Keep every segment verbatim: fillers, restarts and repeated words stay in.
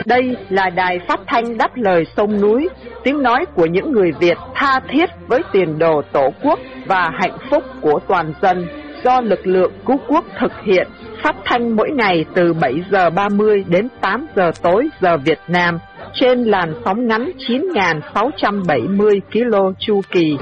Đây là đài phát thanh đáp lời sông núi, tiếng nói của những người Việt tha thiết với tiền đồ Tổ quốc và hạnh phúc của toàn dân, do lực lượng cứu quốc thực hiện, phát thanh mỗi ngày từ bảy giờ ba mươi đến tám giờ tối giờ Việt Nam, trên làn sóng ngắn chín nghìn sáu trăm bảy mươi ki lô héc chu kỳ.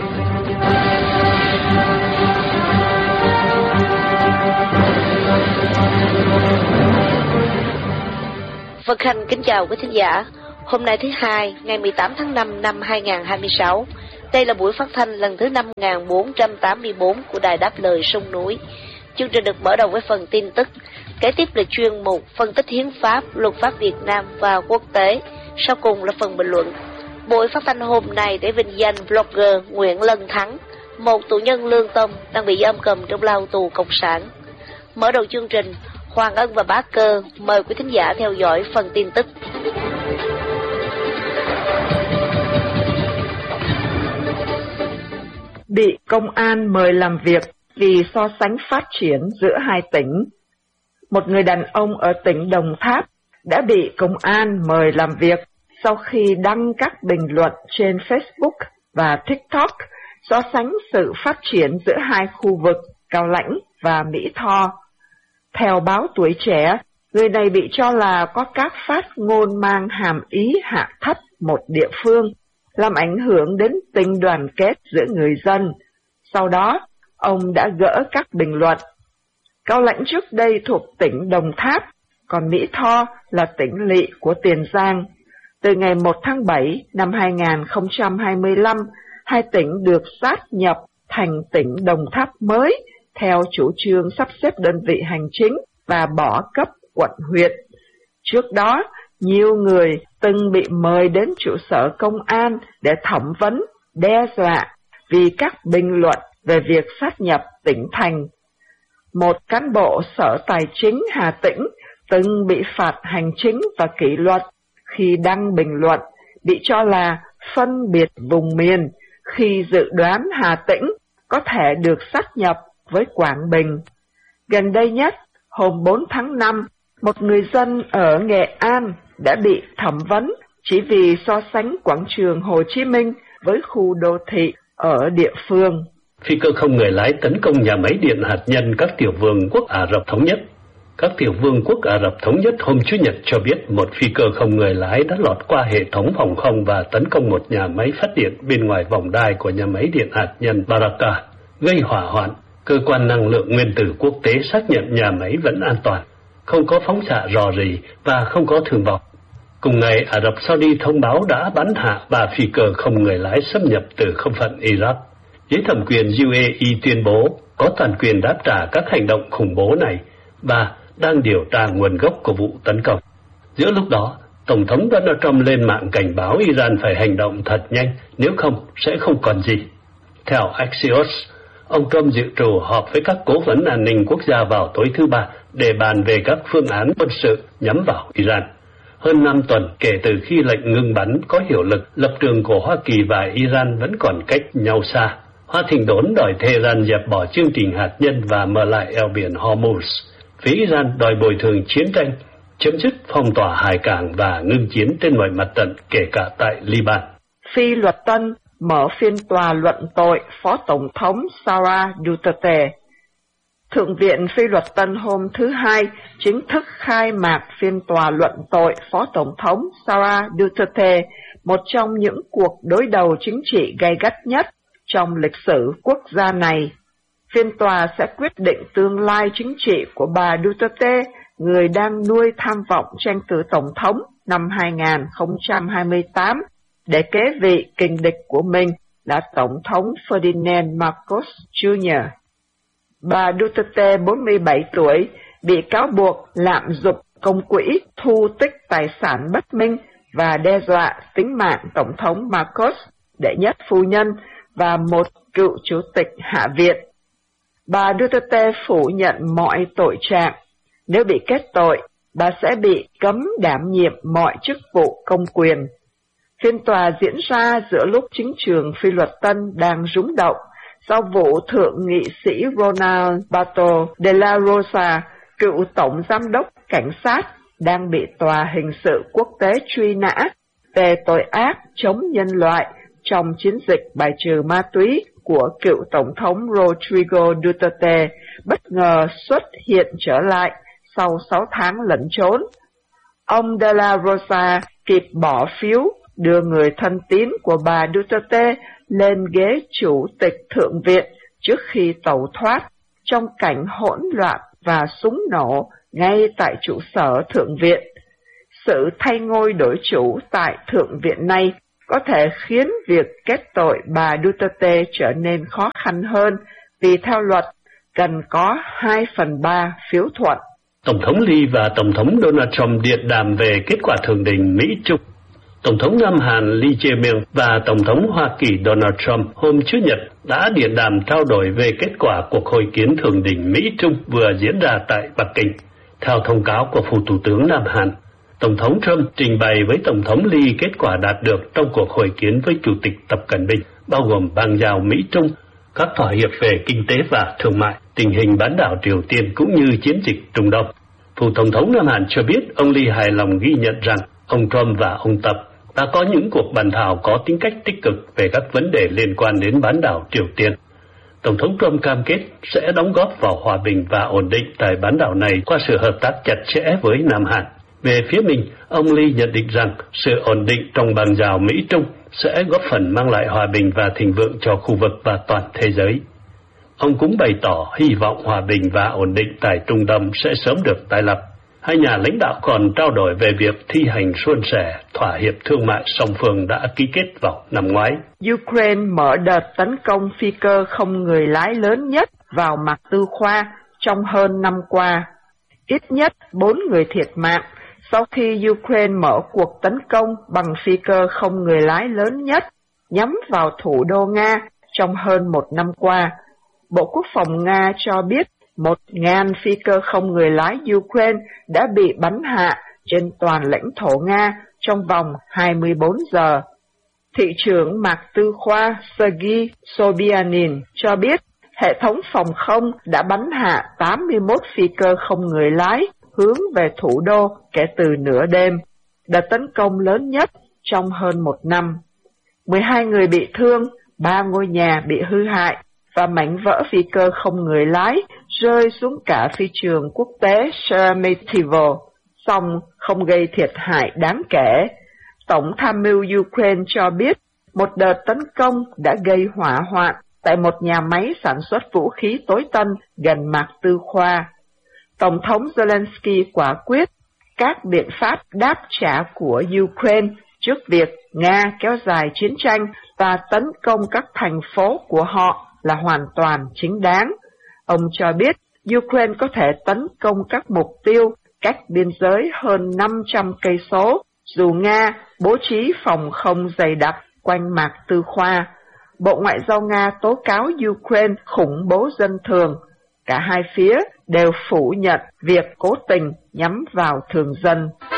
Vân Khanh kính chào quý thính giả. Hôm nay thứ hai, ngày mười tám tháng năm năm hai nghìn không trăm hai mươi sáu. Đây là buổi phát thanh lần thứ năm nghìn bốn trăm tám mươi tư của Đài Đáp Lời Sông Núi. Chương trình được mở đầu với phần tin tức, kế tiếp là chuyên mục phân tích hiến pháp, luật pháp Việt Nam và quốc tế. Sau cùng là phần bình luận. Buổi phát thanh hôm nay để vinh danh blogger Nguyễn Lân Thắng, một tù nhân lương tâm đang bị giam cầm trong lao tù cộng sản. Mở đầu chương trình, Hoàng Ân và Bá Cơ mời quý thính giả theo dõi phần tin tức. Bị công an mời làm việc vì so sánh phát triển giữa hai tỉnh. Một người đàn ông ở tỉnh Đồng Tháp đã bị công an mời làm việc sau khi đăng các bình luận trên Facebook và TikTok so sánh sự phát triển giữa hai khu vực Cao Lãnh và Mỹ Tho. Theo báo Tuổi Trẻ, người này bị cho là có các phát ngôn mang hàm ý hạ thấp một địa phương, làm ảnh hưởng đến tình đoàn kết giữa người dân. Sau đó, ông đã gỡ các bình luận. Cao Lãnh trước đây thuộc tỉnh Đồng Tháp, còn Mỹ Tho là tỉnh lỵ của Tiền Giang. Từ ngày một tháng bảy năm hai nghìn không trăm hai mươi lăm, hai tỉnh được sát nhập thành tỉnh Đồng Tháp mới, theo chủ trương sắp xếp đơn vị hành chính và bỏ cấp quận huyện. Trước đó, nhiều người từng bị mời đến trụ sở công an để thẩm vấn, đe dọa vì các bình luận về việc sát nhập tỉnh thành. Một cán bộ Sở Tài chính Hà Tĩnh từng bị phạt hành chính và kỷ luật khi đăng bình luận bị cho là phân biệt vùng miền khi dự đoán Hà Tĩnh có thể được sát nhập với Quảng Bình. Gần đây nhất, hôm bốn tháng năm, một người dân ở Nghệ An đã bị thẩm vấn chỉ vì so sánh quảng trường Hồ Chí Minh với khu đô thị ở địa phương. Phi cơ không người lái tấn công nhà máy điện hạt nhân các tiểu vương quốc Ả Rập Thống Nhất. Các tiểu vương quốc Ả Rập Thống Nhất hôm Chủ nhật cho biết một phi cơ không người lái đã lọt qua hệ thống phòng không và tấn công một nhà máy phát điện bên ngoài vòng đai của nhà máy điện hạt nhân Baraka, gây hỏa hoạn. Cơ quan năng lượng nguyên tử quốc tế xác nhận nhà máy vẫn an toàn, không có phóng xạ rò rỉ và không có thương vong. Cùng ngày, Ả Rập Saudi thông báo đã bắn hạ ba phi cơ không người lái xâm nhập từ không phận Iraq. Dưới thẩm quyền u a e tuyên bố có toàn quyền đáp trả các hành động khủng bố này và đang điều tra nguồn gốc của vụ tấn công. Giữa lúc đó, Tổng thống Donald Trump lên mạng cảnh báo Iran phải hành động thật nhanh, nếu không sẽ không còn gì. Theo Axios, ông Trump dự trù họp với các cố vấn an ninh quốc gia vào tối thứ Ba để bàn về các phương án quân sự nhắm vào Iran. Hơn năm tuần kể từ khi lệnh ngừng bắn có hiệu lực, lập trường của Hoa Kỳ và Iran vẫn còn cách nhau xa. Hoa Thịnh đốn đòi Tehran dẹp bỏ chương trình hạt nhân và mở lại eo biển Hormuz. Phía Iran đòi bồi thường chiến tranh, chấm dứt phong tỏa hải cảng và ngưng chiến trên mọi mặt trận, kể cả tại Liban. Phi luật tân mở phiên tòa luận tội Phó Tổng thống Sara Duterte. Thượng viện Phi luật tân hôm thứ Hai chính thức khai mạc phiên tòa luận tội Phó Tổng thống Sara Duterte, một trong những cuộc đối đầu chính trị gay gắt nhất trong lịch sử quốc gia này. Phiên tòa sẽ quyết định tương lai chính trị của bà Duterte, người đang nuôi tham vọng tranh cử tổng thống năm hai nghìn không trăm hai mươi tám, để kế vị kình địch của mình là Tổng thống Ferdinand Marcos Junior Bà Duterte, bốn mươi bảy tuổi, bị cáo buộc lạm dụng công quỹ, thu tích tài sản bất minh và đe dọa tính mạng Tổng thống Marcos, đệ nhất phu nhân và một cựu chủ tịch Hạ viện. Bà Duterte phủ nhận mọi tội trạng. Nếu bị kết tội, bà sẽ bị cấm đảm nhiệm mọi chức vụ công quyền. Phiên tòa diễn ra giữa lúc chính trường Phi luật tân đang rúng động sau vụ thượng nghị sĩ Ronald Bato de la Rosa, cựu tổng giám đốc cảnh sát, đang bị Tòa Hình sự Quốc tế truy nã về tội ác chống nhân loại trong chiến dịch bài trừ ma túy của cựu Tổng thống Rodrigo Duterte bất ngờ xuất hiện trở lại sau sáu tháng lẩn trốn. Ông De La Rosa kịp bỏ phiếu đưa người thân tín của bà Duterte lên ghế chủ tịch Thượng viện trước khi tẩu thoát trong cảnh hỗn loạn và súng nổ ngay tại trụ sở Thượng viện. Sự thay ngôi đổi chủ tại Thượng viện này có thể khiến việc kết tội bà Duterte trở nên khó khăn hơn vì theo luật cần có hai phần ba phiếu thuận. Tổng thống Lee và Tổng thống Donald Trump điện đàm về kết quả thượng đỉnh Mỹ-Trung. Tổng thống Nam Hàn Lee Jae-myung và Tổng thống Hoa Kỳ Donald Trump hôm Chủ nhật đã điện đàm trao đổi về kết quả cuộc hội kiến thượng đỉnh Mỹ-Trung vừa diễn ra tại Bắc Kinh. Theo thông cáo của Phủ Thủ tướng Nam Hàn, Tổng thống Trump trình bày với Tổng thống Lee kết quả đạt được trong cuộc hội kiến với Chủ tịch Tập Cận Bình, bao gồm bang giao Mỹ-Trung, các thỏa hiệp về kinh tế và thương mại, tình hình bán đảo Triều Tiên cũng như chiến dịch Trung Đông. Phủ Tổng thống Nam Hàn cho biết ông Lee hài lòng ghi nhận rằng ông Trump và ông Tập đã có những cuộc bàn thảo có tính cách tích cực về các vấn đề liên quan đến bán đảo Triều Tiên. Tổng thống Trump cam kết sẽ đóng góp vào hòa bình và ổn định tại bán đảo này qua sự hợp tác chặt chẽ với Nam Hàn. Về phía mình, ông Lee nhận định rằng sự ổn định trong bang giao Mỹ-Trung sẽ góp phần mang lại hòa bình và thịnh vượng cho khu vực và toàn thế giới. Ông cũng bày tỏ hy vọng hòa bình và ổn định tại Trung Đông sẽ sớm được tái lập. Hai nhà lãnh đạo còn trao đổi về việc thi hành suôn sẻ thỏa hiệp thương mại song phương đã ký kết vào năm ngoái. Ukraine mở đợt tấn công phi cơ không người lái lớn nhất vào Mạc Tư Khoa trong hơn năm qua. Ít nhất bốn người thiệt mạng sau khi Ukraine mở cuộc tấn công bằng phi cơ không người lái lớn nhất nhắm vào thủ đô Nga trong hơn một năm qua. Bộ Quốc phòng Nga cho biết một ngàn phi cơ không người lái Ukraine đã bị bắn hạ trên toàn lãnh thổ Nga trong vòng hai mươi bốn giờ. Thị trưởng Mạc Tư Khoa Sergei Sobyanin cho biết hệ thống phòng không đã bắn hạ tám mươi mốt phi cơ không người lái hướng về thủ đô kể từ nửa đêm, đợt tấn công lớn nhất trong hơn một năm. mười hai người bị thương, ba ngôi nhà bị hư hại và mảnh vỡ phi cơ không người lái rơi xuống cả phi trường quốc tế Sheremetyevo, song không gây thiệt hại đáng kể. Tổng tham mưu Ukraine cho biết một đợt tấn công đã gây hỏa hoạn tại một nhà máy sản xuất vũ khí tối tân gần Mạc Tư Khoa. Tổng thống Zelensky quả quyết các biện pháp đáp trả của Ukraine trước việc Nga kéo dài chiến tranh và tấn công các thành phố của họ là hoàn toàn chính đáng. Ông cho biết Ukraine có thể tấn công các mục tiêu cách biên giới hơn năm trăm cây số, dù Nga bố trí phòng không dày đặc quanh Mạc Tư Khoa. Bộ Ngoại giao Nga tố cáo Ukraine khủng bố dân thường. Cả hai phía đều phủ nhận việc cố tình nhắm vào thường dân.